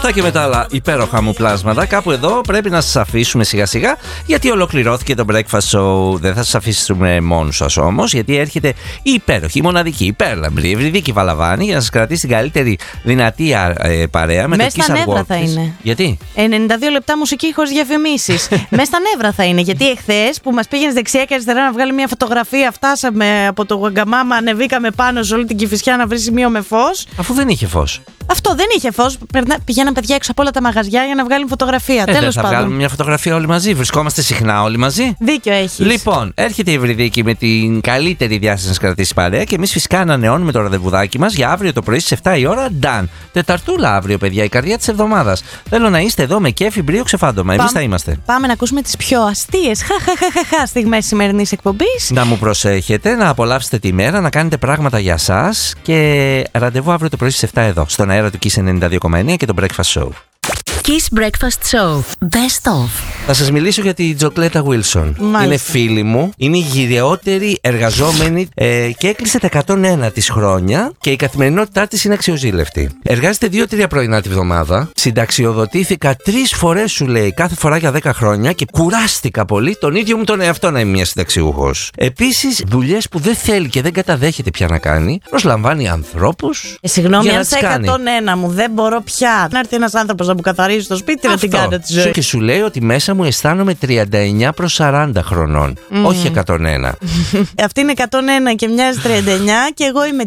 Αυτά και με τα άλλα υπέροχα μου πλάσματα. Κάπου εδώ πρέπει να σας αφήσουμε σιγά σιγά, γιατί ολοκληρώθηκε το Breakfast Show. Δεν θα σας αφήσουμε μόνους σας όμως, γιατί έρχεται η υπέροχη, η μοναδική, υπέρλαμπρη, η Ευρυδίκη Βαλαβάνη για να σας κρατήσει την καλύτερη δυνατή παρέα με το Kiss στα νεύρα Award θα της. είναι. Γιατί? 92 λεπτά μουσική χωρίς διαφημίσεις. Μέσα στα νεύρα θα είναι. Γιατί εχθές που μας πήγαινε δεξιά και αριστερά να βγάλει μια φωτογραφία, φτάσαμε από το Γουαγκαμάμα, ανεβήκαμε πάνω σε όλη την Κηφισιά να βρει σημείο με φως. Αφού δεν είχε φως. Αυτό δεν είχε φως. Πηγαίναν παιδιά έξω από όλα τα μαγαζιά για να βγάλουν φωτογραφία. Τέλος θα πάντων. βγάλουμε μια φωτογραφία όλοι μαζί. Βρισκόμαστε συχνά όλοι μαζί. Δίκιο έχεις. Λοιπόν, έρχεται η Ευρυδίκη με την καλύτερη διάσταση να σας κρατήσει παρέα και εμείς φυσικά ανανεώνουμε το ραντεβουδάκι μας για αύριο το πρωί στις 7 η ώρα. Done. Τεταρτούλα αύριο, παιδιά, η καρδιά της εβδομάδας. Θέλω να είστε εδώ με κέφι, μπρίο, ξεφάντωμα. Εμείς θα είμαστε. Πάμε να ακούσουμε τις πιο αστείες στιγμές σημερινής εκπομπής. Να μου προσέχετε, να απολαύσετε τη μέρα, να κάνετε πράγματα για σας και ραντεβού αύριο το πρωί στις 7 εδώ, στον αέρα του Kiss 92,9 και το Breakfast Show. Kiss Breakfast Show. Best of. Θα σας μιλήσω για τη Τζοκλέτα Wilson. Μάλιστα. Είναι φίλη μου, είναι η γυριότερη εργαζόμενη και έκλεισε τα 101 της χρόνια και η καθημερινότητά της είναι αξιοζήλευτη. Εργάζεται 2-3 πρωινά τη βδομάδα. Συνταξιοδοτήθηκα 3 φορές, σου λέει, κάθε φορά για 10 χρόνια και κουράστηκα πολύ τον ίδιο μου τον εαυτό να είμαι μια συνταξιούχος. Επίσης, δουλειές που δεν θέλει και δεν καταδέχεται πια να κάνει, προσλαμβάνει ανθρώπους. Συγγνώμη, για να αν τις στα κάνει. 101 μου δεν μπορώ πια να έρθει ένας άνθρωπος να μου καθαρίσει στο σπίτι να την κάνω τη ζωή. Και σου λέει ότι μέσα μου αισθάνομαι 39 προς 40 χρονών. Όχι 101. Αυτή είναι 101 και μοιάζει 39 και εγώ είμαι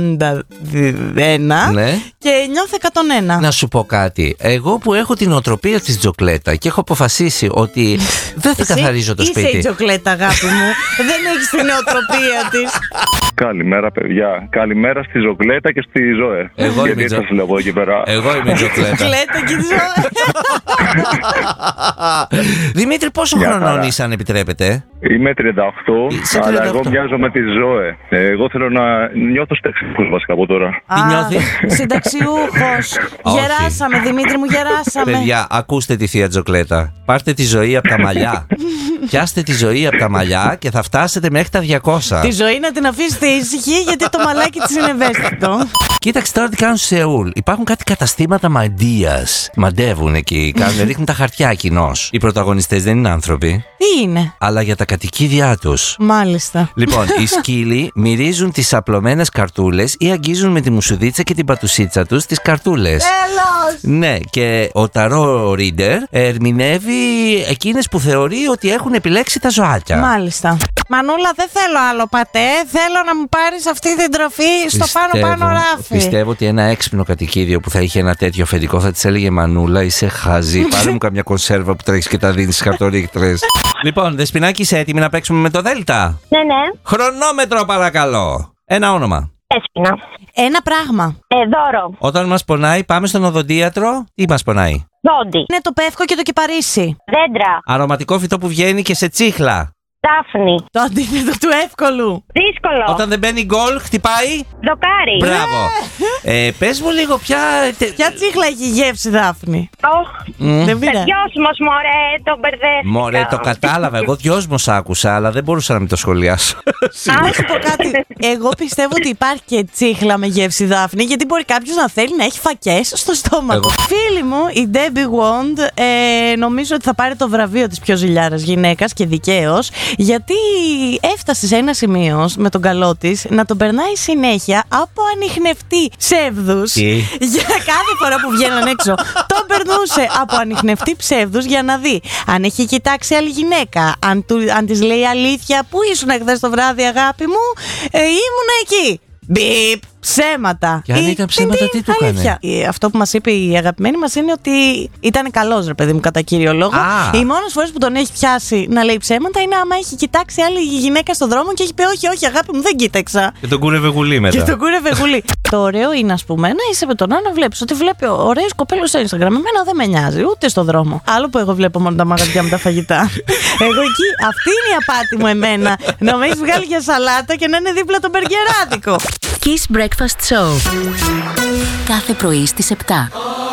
31 Ναι. και νιώθω 101. Να σου πω κάτι. Εγώ που έχω την οτροπία της Τζοκλέτα και έχω αποφασίσει ότι δεν θα καθαρίζω το σπίτι. Είσαι η Τζοκλέτα, αγάπη μου. Δεν έχεις την οτροπία της. Καλημέρα, παιδιά. Καλημέρα στη Τζοκλέτα και στη Ζωέ. Εγώ Γιατί είμαι έτσι σας λέω εκεί πέρα. Εγώ είμαι η Τζοκλέτα. Τζοκλέτα και η Ζωέ. Δημήτρη, πόσο Μια χρονών χαρά. είσαι, αν επιτρέπετε? Είμαι 38, Είσαι αλλά 38. εγώ μοιάζω με τη Ζωέ. Εγώ θέλω να νιώθω συνταξιούχος βασικά από τώρα. Τι νιώθει? Συνταξιούχος. Όχι. Γεράσαμε, Δημήτρη μου, γεράσαμε. Παιδιά, ακούστε τη θεία Τζοκλέτα. Πάρτε τη ζωή από τα μαλλιά. Πιάστε τη ζωή από τα μαλλιά και θα φτάσετε μέχρι τα 200. Τη ζωή να την αφήσετε ήσυχη, γιατί το μαλάκι της είναι ευαίσθητο. Κοίταξε τώρα τι κάνουν στη Σεούλ. Υπάρχουν κάτι καταστήματα μαντείας. Μαντεύουν εκεί, ρίχνουν τα χαρτιά κοινώς. Οι πρωταγωνιστές δεν είναι άνθρωποι, Τι είναι? αλλά για τα κατοικίδια τους. Μάλιστα. Λοιπόν, οι σκύλοι μυρίζουν τις απλωμένες καρτούλες ή αγγίζουν με τη μουσουδίτσα και την πατουσίτσα τους τις καρτούλες. Τέλος! Ναι, και ο ταρό reader ερμηνεύει εκείνες που θεωρεί ότι έχουν επιλέξει τα ζωάκια. Μάλιστα. Μανούλα, δεν θέλω άλλο πατέ. Θέλω να μου πάρεις αυτή την τροφή στο πάνω ράφι. Πιστεύω ότι ένα έξυπνο κατοικίδιο που θα είχε ένα τέτοιο αφεντικό θα της έλεγε Μανούλα, είσαι χαζή. Πάρε μου καμιά κονσέρβα που τρέχεις και τα δίνεις στις χαρτορίχτρες. Λοιπόν, Δεσποινάκη, είσαι έτοιμη να παίξουμε με το Δέλτα? Ναι. Χρονόμετρο, παρακαλώ. Ένα όνομα. Δέσποινα. Ένα πράγμα. Δώρο. Όταν μας πονάει, πάμε στον οδοντίατρο. Τι μας πονάει? Δόντι. Είναι το πεύκο και το κυπαρίσι. Δέντρα. Αρωματικό φυτό που βγαίνει και σε τσίχλα. Δάφνη. Το αντίθετο του εύκολου. Δύσκολο. Όταν δεν μπαίνει γκολ, χτυπάει. Δοκάρι. Μπράβο. Πες μου λίγο ποια. Ποια τσίχλα έχει γεύση, Δάφνη? Δεν πειράζει. Δυόσμος, μωρέ, τον μπερδεύτηκα. Μωρέ, το κατάλαβα. Εγώ δυόσμος άκουσα, αλλά δεν μπορούσα να μην το σχολιάσω. Να σου πω κάτι. Εγώ πιστεύω ότι υπάρχει και τσίχλα με γεύση Δάφνη, γιατί μπορεί κάποιος να θέλει να έχει φακές στο στόμα του. Φίλη μου, η Debbie Wand, νομίζω ότι θα πάρει το βραβείο της πιο ζηλιάρας γυναίκας και δικαίως, γιατί έφτασε σε ένα σημείο με τον καλό της να τον περνάει συνέχεια από ανιχνευτή ψεύδους. Για κάθε φορά που βγαίναν έξω, τον περνούσε από ανιχνευτή ψεύδους για να δει αν έχει κοιτάξει άλλη γυναίκα, αν της λέει αλήθεια. Πού ήσουν χθες το βράδυ, αγάπη μου? Ήμουν εκεί. Μπιπ, ψέματα. Και αν ήταν ψέματα, τι του έκανε? Αυτό που μας είπε η αγαπημένη μας είναι ότι ήταν καλός, ρε παιδί μου, κατά κύριο λόγο. Οι μόνες φορές που τον έχει πιάσει να λέει ψέματα είναι άμα έχει κοιτάξει άλλη γυναίκα στον δρόμο και έχει πει όχι, αγάπη μου, δεν κοίταξα. Και τον κούρευε γουλή μετά. Και τον κούρευε γουλή. Το ωραίο είναι, ας πούμε, να είσαι με τον άλλο, βλέπεις ότι βλέπει ωραίους κοπέλους στο Instagram. Εμένα δεν με νοιάζει, ούτε στον δρόμο. Άλλο που εγώ βλέπω μόνο τα μαγαζιά με τα φαγητά. Εγώ εκεί, αυτή είναι η απάτη μου εμένα. Να με έχει βγάλει για σαλάτα και να είναι δίπλα το μπεργκεράδικο. Kiss Breakfast Show. Κάθε πρωί στις 7.